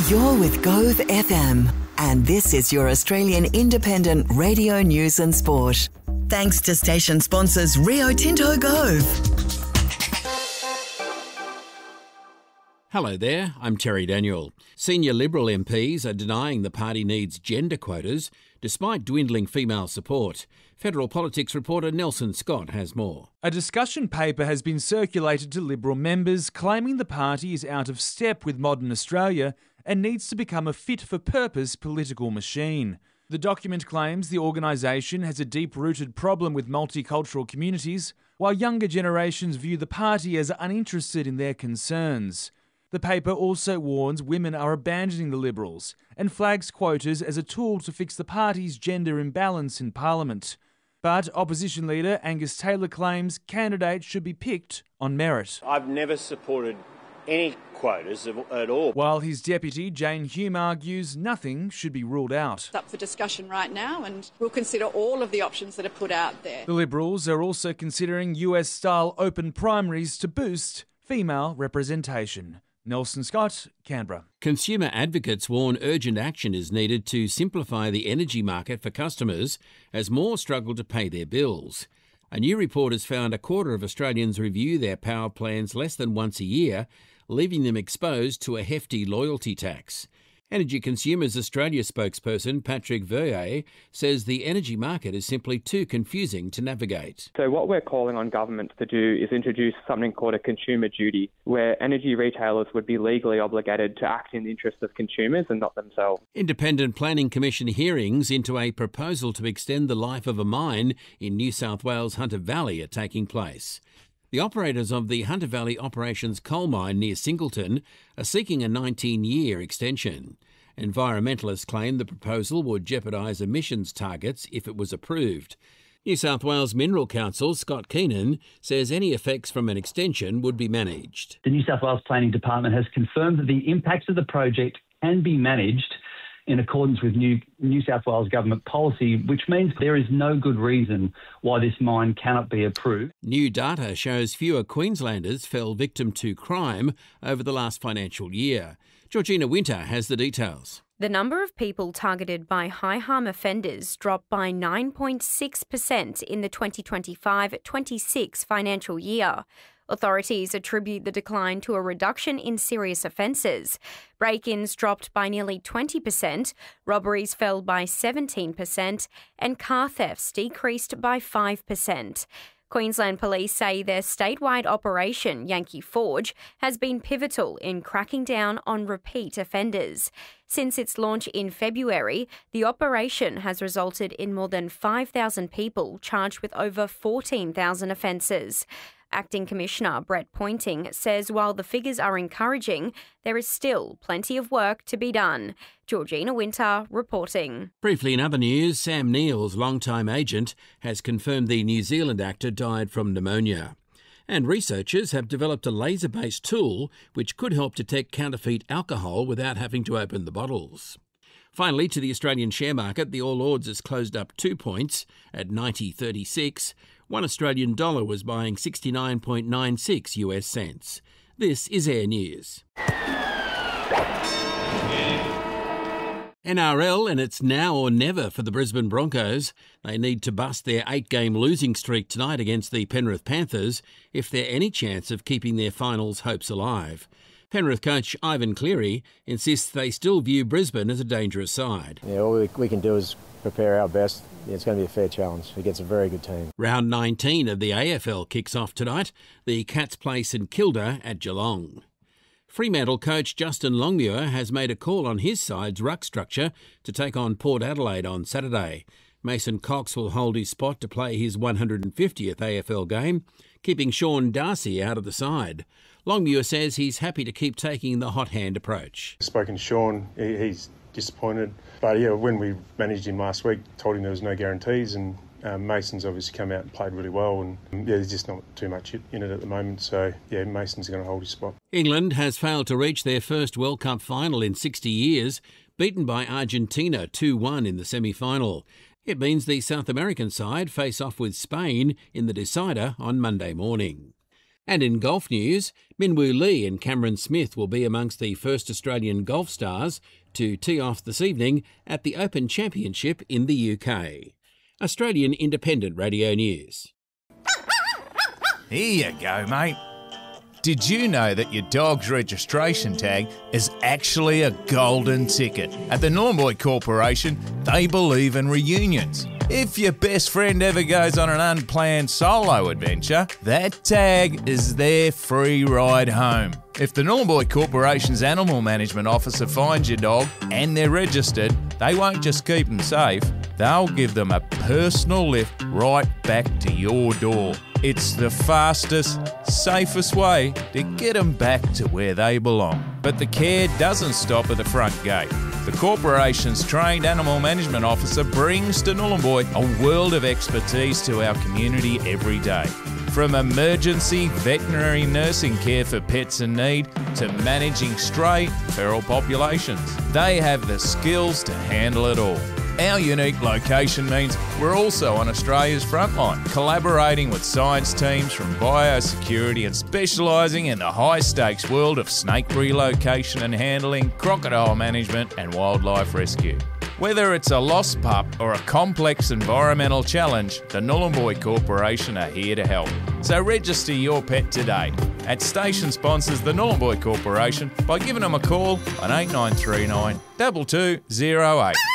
You're with Gove FM, and this is your Australian independent radio news and sport. Thanks to station sponsors Rio Tinto Gove. Hello there, I'm Terry Daniel. Senior Liberal MPs are denying the party needs gender quotas despite dwindling female support. Federal politics reporter Nelson Scott has more. A discussion paper has been circulated to Liberal members claiming the party is out of step with modern Australia and needs to become a fit-for-purpose political machine. The document claims the organisation has a deep-rooted problem with multicultural communities, while younger generations view the party as uninterested in their concerns. The paper also warns women are abandoning the Liberals and flags quotas as a tool to fix the party's gender imbalance in Parliament. But opposition leader Angus Taylor claims candidates should be picked on merit. I've never supported any quotas at all. While his deputy, Jane Hume, argues nothing should be ruled out. It's up for discussion right now, and we'll consider all of the options that are put out there. The Liberals are also considering US-style open primaries to boost female representation. Nelson Scott, Canberra. Consumer advocates warn urgent action is needed to simplify the energy market for customers as more struggle to pay their bills. A new report has found a quarter of Australians review their power plans less than once a year, leaving them exposed to a hefty loyalty tax. Energy Consumers Australia spokesperson Patrick Verrier says the energy market is simply too confusing to navigate. So what we're calling on governments to do is introduce something called a consumer duty, where energy retailers would be legally obligated to act in the interest of consumers and not themselves. Independent Planning Commission hearings into a proposal to extend the life of a mine in New South Wales' Hunter Valley are taking place. The operators of the Hunter Valley Operations coal mine near Singleton are seeking a 19-year extension. Environmentalists claim the proposal would jeopardise emissions targets if it was approved. New South Wales Mineral Council Scott Keenan says any effects from an extension would be managed. The New South Wales Planning Department has confirmed that the impacts of the project can be managed in accordance with New South Wales government policy, which means there is no good reason why this mine cannot be approved. New data shows fewer Queenslanders fell victim to crime over the last financial year. Georgina Winter has the details. The number of people targeted by high-harm offenders dropped by 9.6% in the 2025-26 financial year. Authorities attribute the decline to a reduction in serious offences. Break-ins dropped by nearly 20%, robberies fell by 17%, and car thefts decreased by 5%. Queensland Police say their statewide operation, Yankee Forge, has been pivotal in cracking down on repeat offenders. Since its launch in February, the operation has resulted in more than 5,000 people charged with over 14,000 offences. Acting Commissioner Brett Pointing says while the figures are encouraging, there is still plenty of work to be done. Georgina Winter reporting. Briefly in other news, Sam Neill's longtime agent has confirmed the New Zealand actor died from pneumonia. And researchers have developed a laser-based tool which could help detect counterfeit alcohol without having to open the bottles. Finally, to the Australian share market, the All Ords has closed up 2 points at 90.36. One Australian dollar was buying 69.96 US cents. This is Air News. NRL, and it's now or never for the Brisbane Broncos. They need to bust their 8-game losing streak tonight against the Penrith Panthers if they're any chance of keeping their finals hopes alive. Penrith coach Ivan Cleary insists they still view Brisbane as a dangerous side. Yeah, all we can do is prepare our best. It's going to be a fair challenge against a very good team. Round 19 of the AFL kicks off tonight. The Cats play St Kilda at Geelong. Fremantle coach Justin Longmuir has made a call on his side's ruck structure to take on Port Adelaide on Saturday. Mason Cox will hold his spot to play his 150th AFL game, keeping Sean Darcy out of the side. Longmuir says he's happy to keep taking the hot hand approach. Spoken to Sean, he's disappointed. But yeah, when we managed him last week, told him there was no guarantees, and Mason's obviously come out and played really well, and there's just not too much in it at the moment. So yeah, Mason's going to hold his spot. England has failed to reach their first World Cup final in 60 years, beaten by Argentina 2-1 in the semi-final. It means the South American side face off with Spain in the decider on Monday morning. And in golf news, Minwoo Lee and Cameron Smith will be amongst the first Australian golf stars to tee off this evening at the Open Championship in the UK. Australian Independent Radio News. Here you go, mate. Did you know that your dog's registration tag is actually a golden ticket? At the Nhulunbuy Corporation, they believe in reunions. If your best friend ever goes on an unplanned solo adventure, that tag is their free ride home. If the Nhulunbuy Corporation's Animal Management Officer finds your dog and they're registered, they won't just keep them safe, they'll give them a personal lift right back to your door. It's the fastest, safest way to get them back to where they belong. But the care doesn't stop at the front gate. The corporation's trained animal management officer brings to Nhulunbuy a world of expertise to our community every day. From emergency veterinary nursing care for pets in need to managing stray feral populations, they have the skills to handle it all. Our unique location means we're also on Australia's frontline, collaborating with science teams from biosecurity and specialising in the high-stakes world of snake relocation and handling, crocodile management and wildlife rescue. Whether it's a lost pup or a complex environmental challenge, the Nhulunbuy Corporation are here to help. So register your pet today at station sponsors the Nhulunbuy Corporation by giving them a call on 8939 2208.